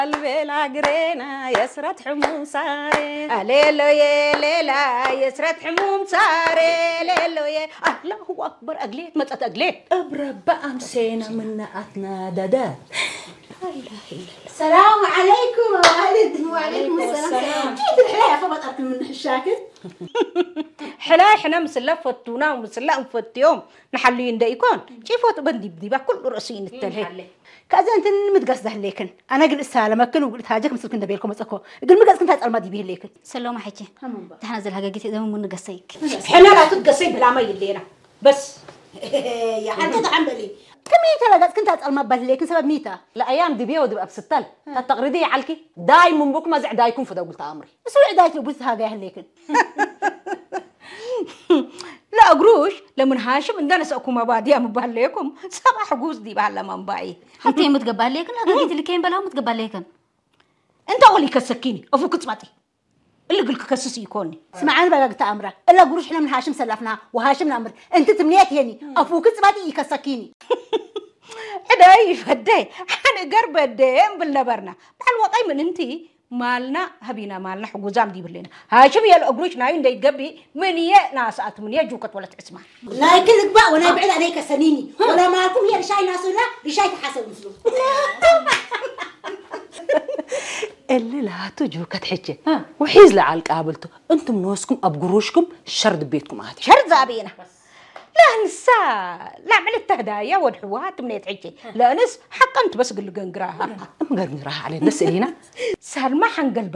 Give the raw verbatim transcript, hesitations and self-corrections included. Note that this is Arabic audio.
البلا قرينا يسرة حموم ساري ليلو يا ليلا يسرة حموم ساري ليلو يا الله أكبر أقليت ما تتقليت أبرب بقى مسينا من أتنا دادات. السلام عليكم والد. وعليكم السلام. كيف الحياة فبط أكل من الشاكل؟ حلا إحنا مسلا فتونا ومسلا انفتيوم نحلين دا يكون كيف تبندي بدي بكل رأسين التلهي كأذا أنت متقصده لكن أنا قلت السلامة كن وقلت هاجك مسكين دبيلكم مسكوا قل مقص كنت هتقل ما دي بيه لكن سلام حكي تحنزل حاجة إذا من قصيك حنا لا تتقصي بلا ما يلينا بس يا حنت عملي كم يتلا كنت هتقل ما بيه لكن سبب ميتا لا أيام دي بيه ودبقى بستل تتقردي علكي داي من بوك ما زع دايكم فدا قلت أمري بس وعي دايك لبوس هاجه لكن لا أقروش لمن هاشم عندنا سأكون مبادئ مباليكم سبع حجوز دي بعلا من باي حتى متقبل لكن لا قلت اللي كين بلا متقبل لكن أنت أولي كسكيني أفوك تسمعتي اللي قلك كسسي يكوني سمعنا بقى قلت أمره إلا قروش إحنا من هاشم سلفنا وهاشم الأمر أنت تمنيت هني أفوك تسمعتي يكسكيني هداي فداي حنا قرب الدين بالنبرنا بالوطي من أنتي مالنا هبينا مالنا حجوزام دي بلنا هاشم يا الأقروش ناين داي قبي من يه ناسات من يه جوكت ولا تسمع لا يكذب بقى ولا يبعد عليك سنيني ولا مالكم هي رشاي ناسونا رشاي تحاسب مثله اللي لا تجوكت حكي وحيز لعلق قابلته انتم نوسكم ابقروشكم شرد بيتكم عادي شرد زابينا لا نسا لا عملت هدايا ودحوات من يتحكي لا نس حق انت بس قل قنقراها ام قنقراها على الناس اللي هنا صار ما حنقلب